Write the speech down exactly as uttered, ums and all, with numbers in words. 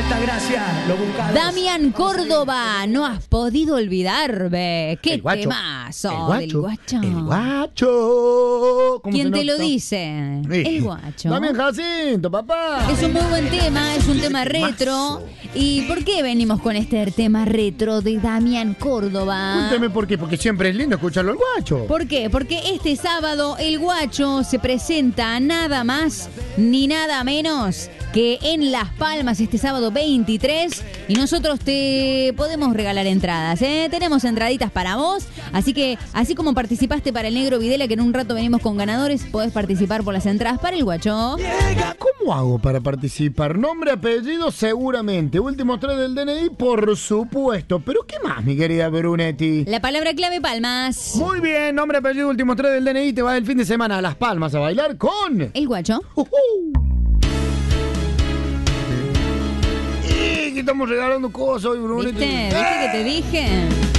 Altagracia, los buscados. Damián Córdoba, no has podido olvidarme. Qué El guacho. temazo El del guacho. El guacho. ¿Cómo ¿Quién se te lo nota? dice? Sí. El guacho. Damián Jacinto, papá. Es un muy buen tema, es un tema retro. ¿Y por qué venimos con este tema retro de Damián Córdoba? Cuénteme por qué, porque siempre es lindo escucharlo al guacho. ¿Por qué? Porque este sábado el guacho se presenta nada más ni nada menos que en Las Palmas este sábado veintitrés y nosotros te podemos regalar entradas, ¿eh? Tenemos entraditas para vos, así que así como participaste para el Negro Videla, que en un rato venimos con ganadores, podés participar por las entradas para el guacho. ¿Cómo hago para participar? Nombre, apellido, seguramente. Últimos tres del D N I, por supuesto. ¿Pero qué más, mi querida Brunetti? La palabra clave, Palmas. Muy bien, nombre, apellido, últimos tres del D N I. Te vas el fin de semana a Las Palmas a bailar con... El guacho. Uh -huh. Y que estamos regalando cosas hoy, Brunetti. ¿Viste? ¿Viste que te dije?